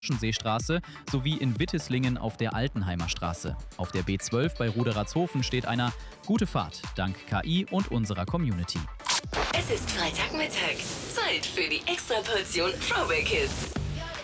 Seestraße sowie in Wittislingen auf der Altenheimer Straße. Auf der B12 bei Ruderatshofen steht einer Gute Fahrt, dank KI und unserer Community. Es ist Freitagmittag. Zeit für die Extraportion Throwback Hits.